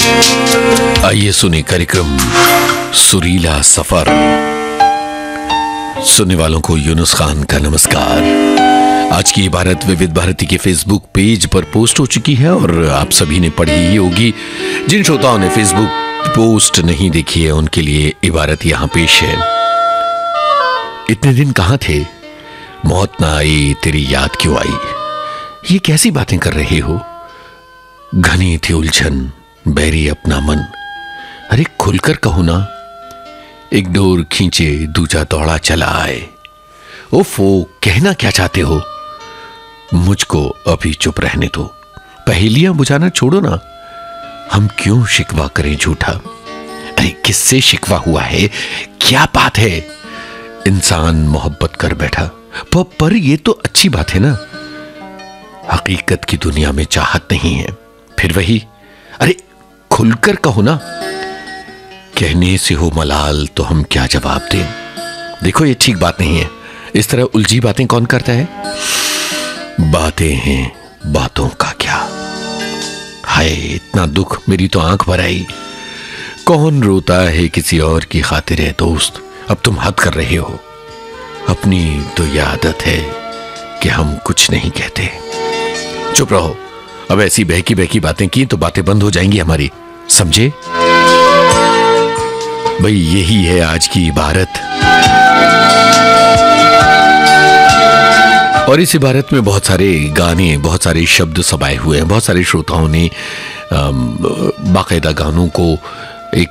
आइए सुने कार्यक्रम सुरीला सफर। सुनने वालों को यूनुस खान का नमस्कार। आज की इबारत विविध भारती के फेसबुक पेज पर पोस्ट हो चुकी है और आप सभी ने पढ़ी ही होगी। जिन श्रोताओं ने फेसबुक पोस्ट नहीं देखी है उनके लिए इबारत यहां पेश है। इतने दिन कहां थे, मौत ना आई, तेरी याद क्यों आई। ये कैसी बातें कर रहे हो, घनी थी उलझन, बैरी अपना मन। अरे खुलकर कहो ना, एक डोर खींचे दूजा दौड़ा चला आए। ओफो, कहना क्या चाहते हो, मुझको अभी चुप रहने दो। पहेलियां बुझाना छोड़ो ना, हम क्यों शिकवा करें झूठा। अरे किससे शिकवा हुआ है, क्या बात है। इंसान मोहब्बत कर बैठा, पर ये तो अच्छी बात है ना। हकीकत की दुनिया में चाहत नहीं है, फिर वही। अरे खुलकर कहो ना, कहने से हो मलाल तो हम क्या जवाब दें। देखो ये ठीक बात नहीं है, इस तरह उलझी बातें कौन करता है। बातें हैं, बातों का क्या। हाय इतना दुख, मेरी तो आंख भर आई। कौन रोता है किसी और की खातिर है दोस्त, अब तुम हद कर रहे हो। अपनी तो ये आदत है कि हम कुछ नहीं कहते। चुप रहो, अब ऐसी बहकी बहकी बातें की तो बातें बंद हो जाएंगी हमारी, समझे। भाई यही है आज की इबारत। और इस इबारत में बहुत सारे गाने, बहुत सारे शब्द समाये हुए हैं। बहुत सारे श्रोताओं ने बाकायदा गानों को